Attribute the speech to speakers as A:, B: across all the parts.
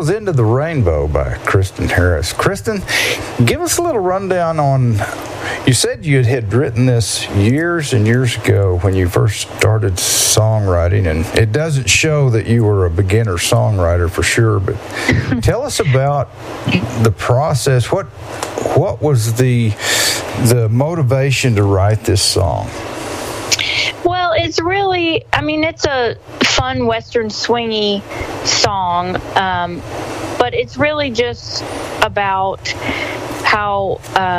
A: was Into the Rainbow by Kristen Harris. Kristen, give us a little rundown on, you said you had written this years and years ago when you first started songwriting, and it doesn't show that you were a beginner songwriter for sure, but tell us about the process. What was the motivation to write this song?
B: Well, it's really, it's a fun Western swingy song, but it's really just about how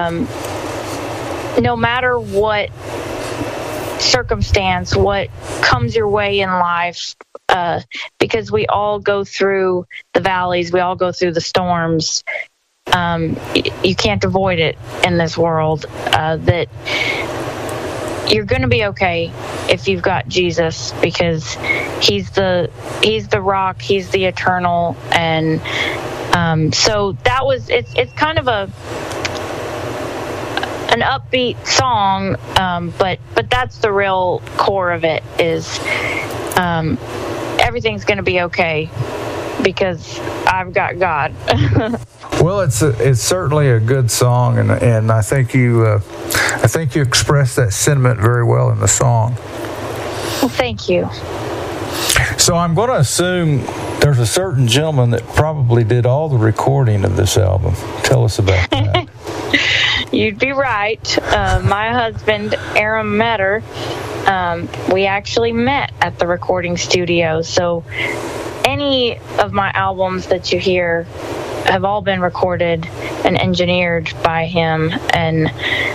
B: no matter what circumstance, what comes your way in life, because we all go through the valleys, we all go through the storms, you can't avoid it in this world, that you're going to be okay if you've got Jesus, because he's the rock, he's the eternal. And so that was, it's kind of an upbeat song, but that's the real core of it, is everything's going to be okay because I've got God.
A: Well, it's certainly a good song, and I think you expressed that sentiment very well in the song.
B: Well, thank you.
A: So I'm going to assume there's a certain gentleman that probably did all the recording of this album. Tell us about that.
B: You'd be right. My husband, Aaron Metter, we actually met at the recording studio. So any of my albums that you hear have all been recorded and engineered by him. And,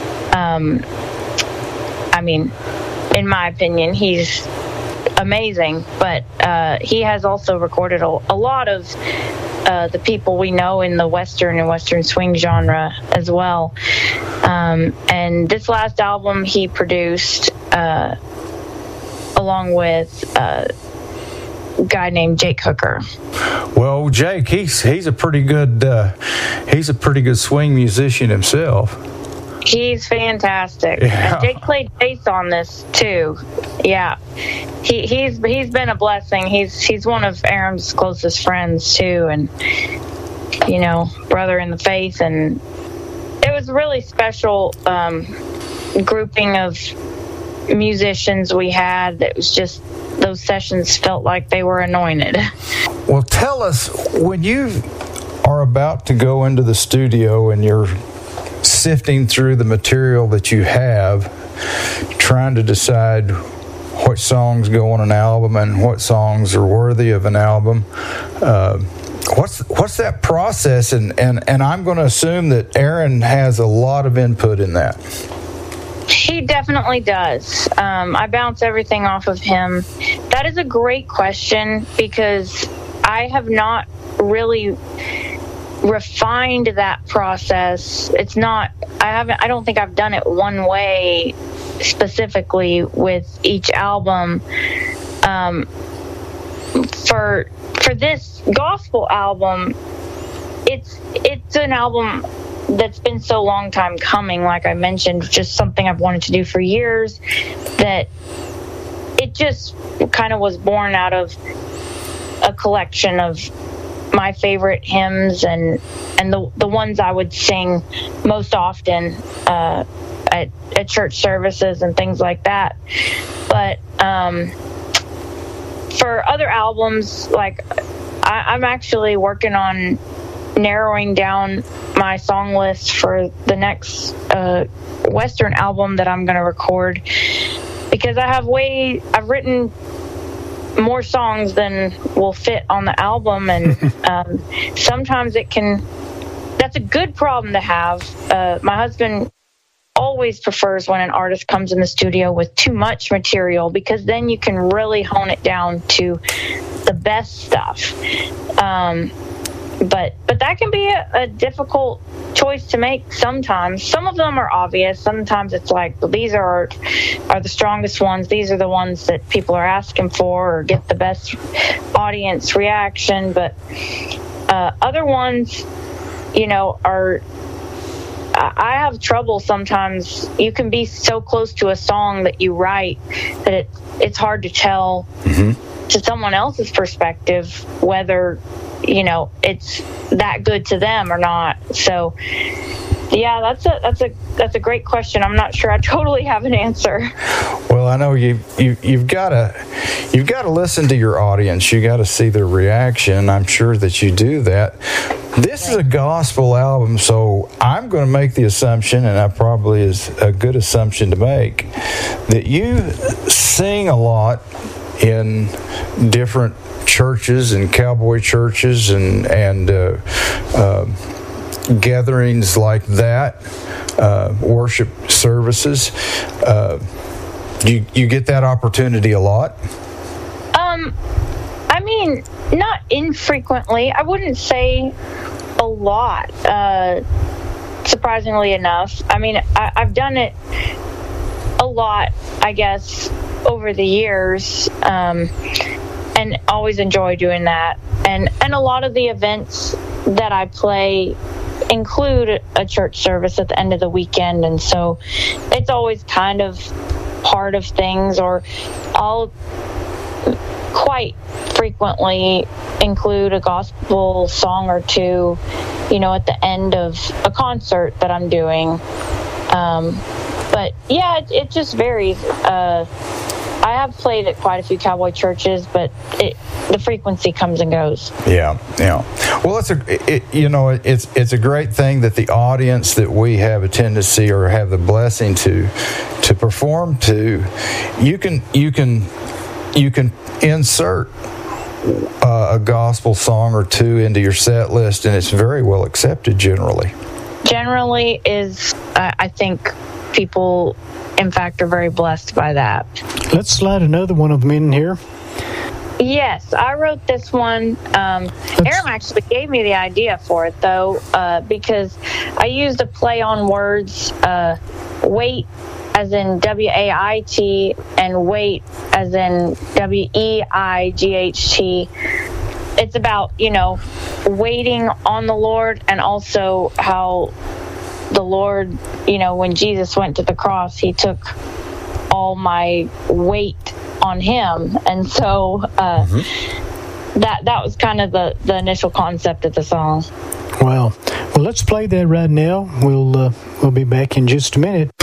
B: in my opinion, he's amazing, but he has also recorded a lot of the people we know in the Western and Western swing genre as well. And this last album he produced along with a guy named Jake Hooker.
A: Well, Jake, he's a pretty good swing musician himself.
B: He's fantastic.
A: Yeah.
B: And Jake played bass on this too. Yeah, he's been a blessing. He's one of Aaron's closest friends too, and brother in the faith. And it was a really special grouping of musicians we had. That was just, those sessions felt like they were anointed.
A: Well, tell us, when you are about to go into the studio and you're sifting through the material that you have, trying to decide what songs go on an album and what songs are worthy of an album, what's that process? And I'm going to assume that Aaron has a lot of input in that.
B: He definitely does. I bounce everything off of him. That is a great question, because I have not really refined that process. I don't think I've done it one way specifically with each album. For this gospel album, it's an album that's been so long time coming, like I mentioned, just something I've wanted to do for years, that it just kind of was born out of a collection of my favorite hymns and the ones I would sing most often at church services and things like that. But for other albums, like I'm actually working on narrowing down my song list for the next Western album that I'm going to record, because I've written more songs than will fit on the album, and sometimes that's a good problem to have. My husband always prefers when an artist comes in the studio with too much material, because then you can really hone it down to the best stuff. But that can be a difficult choice to make sometimes. Some of them are obvious. Sometimes it's like, well, these are the strongest ones. These are the ones that people are asking for or get the best audience reaction. But other ones, I have trouble sometimes. You can be so close to a song that you write that it's hard to tell to someone else's perspective, whether, you know, it's that good to them or not. So yeah, that's a great question. I'm not sure I totally have an answer.
A: Well, I know you've got to listen to your audience. You got to see their reaction. I'm sure that you do that. This is a gospel album, so I'm going to make the assumption, and that probably is a good assumption to make, that you sing a lot in different churches and cowboy churches and gatherings like that, worship services. You get that opportunity a lot?
B: I mean, not infrequently. I wouldn't say a lot, surprisingly enough. I mean, I've done it a lot, I guess, over the years, and always enjoy doing that. And a lot of the events that I play include a church service at the end of the weekend, and so it's always kind of part of things. Or I'll quite frequently include a gospel song or two, you know, at the end of a concert that I'm doing. But yeah, it just varies. I have played at quite a few cowboy churches, but the frequency comes and goes. Yeah.
A: Well, it's a great thing that the audience that we have a tendency or have the blessing to perform to, you can insert a gospel song or two into your set list, and it's very well accepted generally.
B: Generally is, I think people, in fact, are very blessed by that.
C: Let's slide another one of them in here.
B: Yes, I wrote this one. Aram actually gave me the idea for it, though, because I used a play on words, wait as in W-A-I-T and wait as in W-E-I-G-H-T. It's about, you know, waiting on the Lord, and also how the Lord, you know, when Jesus went to the cross, he took all my weight on him. And so that was kind of the initial concept of the song.
C: Wow. Well, let's play that right now. We'll be back in just a minute.